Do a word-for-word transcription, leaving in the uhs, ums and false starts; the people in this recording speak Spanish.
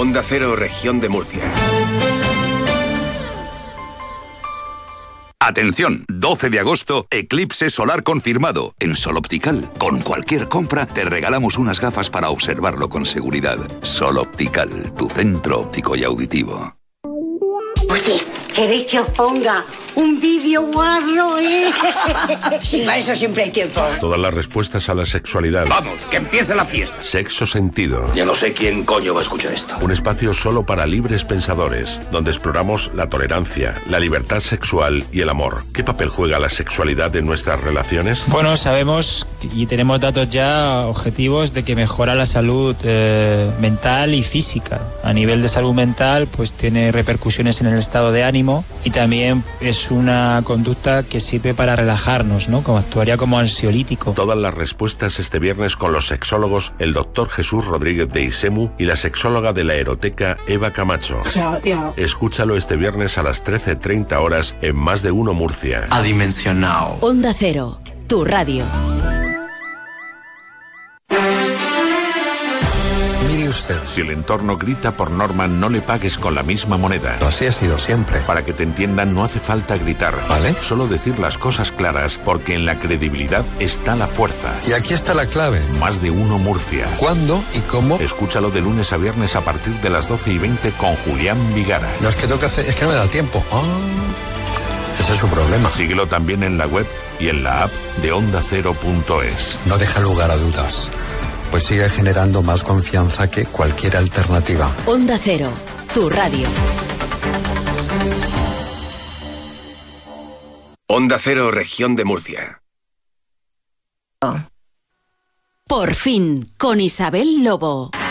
Onda Cero, Región de Murcia. Atención, doce de agosto, eclipse solar confirmado en Sol Optical. Con cualquier compra te regalamos unas gafas para observarlo con seguridad. Sol Optical, tu centro óptico y auditivo. Oye, ¿queréis que os ponga un vídeo guarro, eh? Sí, para eso siempre hay tiempo. Todas las respuestas a la sexualidad. Vamos, que empiece la fiesta. Sexo Sentido. Yo no sé quién coño va a escuchar esto. Un espacio solo para libres pensadores, donde exploramos la tolerancia, la libertad sexual y el amor. ¿Qué papel juega la sexualidad en nuestras relaciones? Bueno, sabemos y tenemos datos ya objetivos de que mejora la salud eh, mental y física. A nivel de salud mental, pues tiene repercusiones en el estado de ánimo y también es una conducta que sirve para relajarnos, ¿no? Como actuaría como ansiolítico. Todas las respuestas este viernes con los sexólogos, el doctor Jesús Rodríguez de Isemu y la sexóloga de la Eroteca, Eva Camacho. Ya, ya. Escúchalo este viernes a las trece treinta horas en Más de Uno Murcia. Adimensionado. Onda Cero, tu radio. Mire usted, si el entorno grita por norma, no le pagues con la misma moneda. Así ha sido siempre. Para que te entiendan, no hace falta gritar. ¿Vale? Solo decir las cosas claras, porque en la credibilidad está la fuerza. Y aquí está la clave. Más de Uno Murcia. ¿Cuándo y cómo? Escúchalo de lunes a viernes a partir de las doce y veinte con Julián Vigara. No es que toque hacer, es que no me da tiempo. Oh, ese es su problema. Síguelo también en la web y en la app de onda cero punto es. No deja lugar a dudas, pues sigue generando más confianza que cualquier alternativa. Onda Cero, tu radio. Onda Cero, Región de Murcia. Por fin, con Isabel Lobo.